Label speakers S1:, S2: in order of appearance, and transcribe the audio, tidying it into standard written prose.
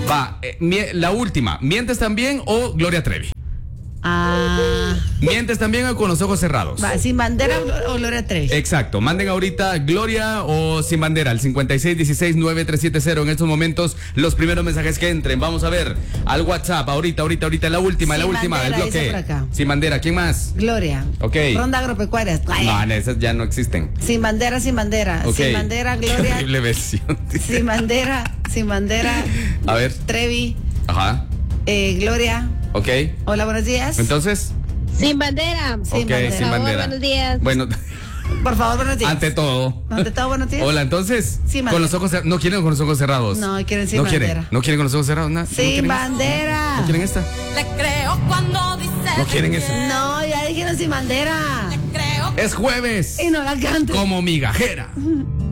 S1: Va, la última. ¿Mientes también o Gloria Trevi? ¿Mientes también o con los ojos cerrados?
S2: Va, ¿sin bandera o Gloria Trevi?
S1: Exacto, manden ahorita Gloria o sin bandera al 5616-9370 en estos momentos los primeros mensajes que entren. Vamos a ver al WhatsApp, ahorita, la última,
S2: Sin
S1: el
S2: bandera,
S1: bloque.
S2: dice por acá.
S1: Sin bandera, ¿quién más?
S2: Gloria.
S1: Ok.
S2: Ronda Agropecuaria.
S1: No, esas ya no existen.
S2: Sin bandera.
S1: Ok.
S2: Sin bandera,
S1: Qué
S2: Gloria.
S1: horrible versión.
S2: Sin bandera.
S1: A ver.
S2: Trevi.
S1: Ajá.
S2: Gloria.
S1: Ok.
S2: Hola, buenos días.
S1: Entonces.
S3: Sin bandera.
S1: Sin bandera.
S3: Buenos días.
S1: Bueno.
S2: Por favor, buenos días.
S1: Ante todo, buenos
S2: días.
S1: Hola, entonces.
S2: Sin
S1: con los ojos cerrados. No quieren con los ojos cerrados.
S2: No, quieren sin bandera.
S1: No quieren con los ojos cerrados.
S2: Sin bandera.
S1: ¿No quieren esta?
S4: Le creo cuando dice.
S1: ¿No quieren esa?
S2: No, ya dijeron sin bandera.
S4: Le creo.
S1: Es jueves.
S2: Y no la canto.
S1: Como migajera.